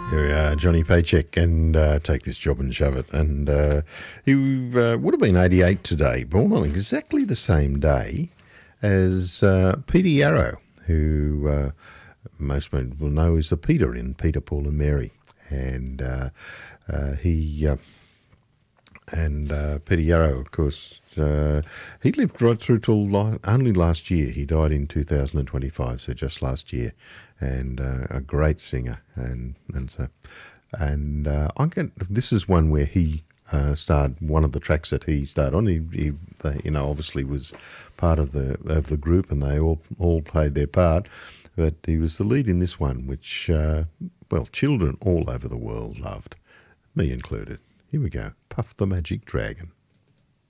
Here we are, Johnny Paycheck, and Take This Job and Shove It. And he would have been 88 today, born on exactly the same day as Peter Yarrow, who most people will know as the Peter in Peter, Paul and Mary. And Peter Yarrow, of course, he lived right through till only last year. He died in 2025, so just last year, and a great singer. This is one where he starred. One of the tracks that he starred on. He obviously was part of the group, and they all played their part. But he was the lead in this one, which children all over the world loved, me included. Here we go, Puff the Magic Dragon.